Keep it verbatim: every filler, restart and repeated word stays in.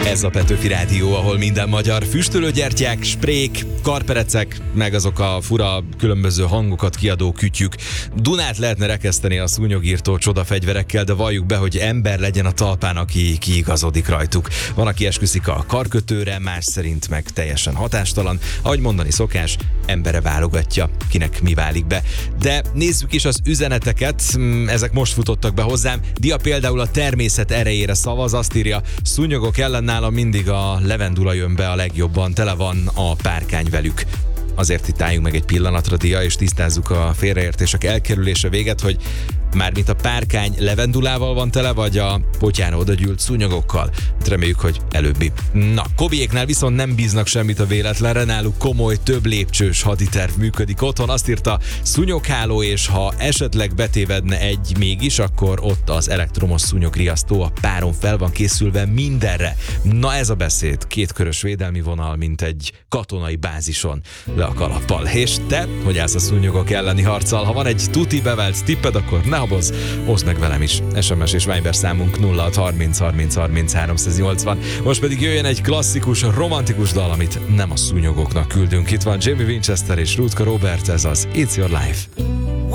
Ez a Petőfi Rádió, ahol minden magyar füstölőgyertyák, sprék, karperecek, meg azok a fura különböző hangokat kiadó kütyük. Dunát lehetne rekeszteni a szúnyogírtó csodafegyverekkel, de valljuk be, hogy ember legyen a talpán, aki kiigazodik rajtuk. Van, aki esküszik a karkötőre, más szerint meg teljesen hatástalan. Ahogy mondani szokás, embere válogatja, kinek mi válik be. De nézzük is az üzeneteket, ezek most futottak be hozzám. Dia például a természet erejére szavaz, azt írja, szúnyogok ellen nálam mindig a levendula jön be a legjobban, tele van a párkány velük. Azért itt álljunk meg egy pillanatra, Dia, és tisztázzuk a félreértések elkerülése véget, hogy mármint a párkány levendulával van tele, vagy a potyán odagyűlt szúnyogokkal. Reméljük, hogy előbbi. Na, Kobiéknál viszont nem bíznak semmit a véletlenre, náluk komoly, több lépcsős haditerv működik otthon. Azt írta, szúnyogháló, és ha esetleg betévedne egy mégis, akkor ott az elektromos szúnyogriasztó a páron fel van készülve mindenre. Na ez a beszéd, kétkörös védelmi vonal, mint egy katonai bázison le a kalappal. És te, hogy állsz a szúnyogok elleni harccal? Ha van egy tuti bevelt tipped, akkor ne habozz, oszd meg velem is. es em es és Viber számunk nulla hat harminc harminc harminc háromszáznyolcvan. Most pedig jöjjön egy klasszikus, romantikus dal, amit nem a szúnyogoknak küldünk. Itt van Jamie Winchester és Rutka Robert, ez az It's Your Life.